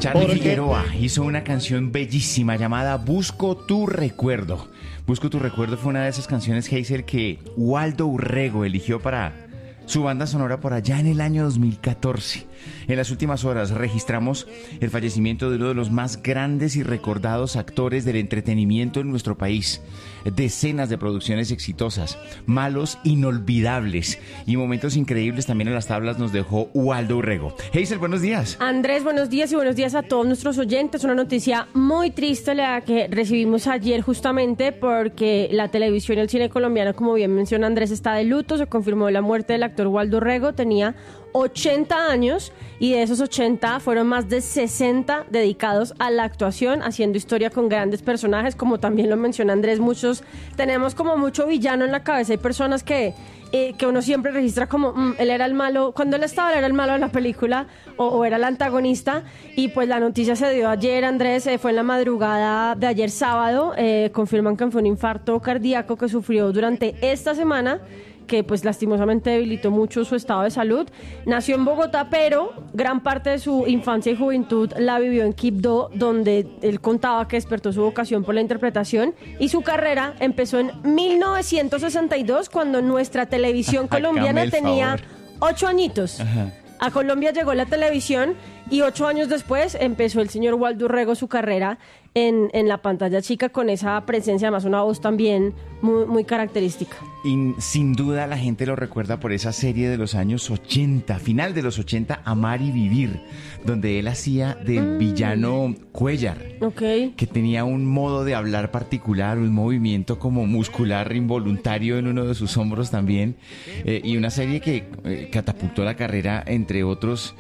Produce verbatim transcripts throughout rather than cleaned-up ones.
Charly Figueroa hizo una canción bellísima llamada Busco tu recuerdo. Busco tu recuerdo fue una de esas canciones, Hazel, que Waldo Urrego eligió para su banda sonora por allá en el año dos mil catorce. En las últimas horas registramos el fallecimiento de uno de los más grandes y recordados actores del entretenimiento en nuestro país. Decenas de producciones exitosas, malos inolvidables y momentos increíbles también en las tablas nos dejó Waldo Urrego. Hazel, buenos días. Andrés, buenos días y buenos días a todos nuestros oyentes. Una noticia muy triste la que recibimos ayer justamente porque la televisión y el cine colombiano, como bien menciona Andrés, está de luto. Se confirmó la muerte del actor Waldo Urrego. Tenía ochenta años y de esos ochenta fueron más de sesenta dedicados a la actuación, haciendo historia con grandes personajes, como también lo menciona Andrés. Muchos tenemos como mucho villano en la cabeza. Hay personas que, eh, que uno siempre registra como mmm, él era el malo, cuando él estaba él era el malo de la película o, o era el antagonista. Y pues la noticia se dio ayer, Andrés, eh, fue en la madrugada de ayer sábado. Eh, confirman que fue un infarto cardíaco que sufrió durante esta semana, que pues lastimosamente debilitó mucho su estado de salud. Nació en Bogotá, pero gran parte de su infancia y juventud la vivió en Quibdó, donde él contaba que despertó su vocación por la interpretación, y su carrera empezó en mil novecientos sesenta y dos, cuando nuestra televisión colombiana tenía ocho añitos. Ajá. A Colombia llegó la televisión y ocho años después empezó el señor Waldo Urrego su carrera en, en la pantalla chica, con esa presencia, además una voz también muy, muy característica. Y sin duda la gente lo recuerda por esa serie de los años ochenta, final de los ochenta, Amar y Vivir, donde él hacía del mm. villano Cuellar, okay, que tenía un modo de hablar particular, un movimiento como muscular involuntario en uno de sus hombros también, eh, y una serie que eh, catapultó la carrera, entre otros,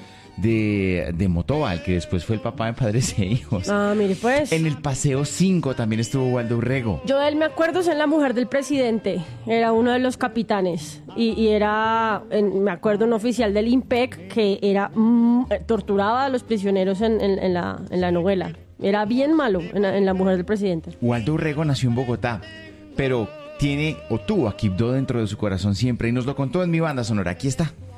de, de Motoval, que después fue el papá de Padres e Hijos. Ah, mire pues. En el Paseo cinco también estuvo Waldo Urrego. Yo de él me acuerdo, es en La Mujer del Presidente. Era uno de los capitanes. Y, y era, en, me acuerdo, un oficial del IMPEC que era mm, torturaba a los prisioneros en, en, en, la, en la novela. Era bien malo en, en La Mujer del Presidente. Waldo Urrego nació en Bogotá, pero tiene o tuvo a Quibdó dentro de su corazón siempre, y nos lo contó en Mi Banda Sonora. Aquí está.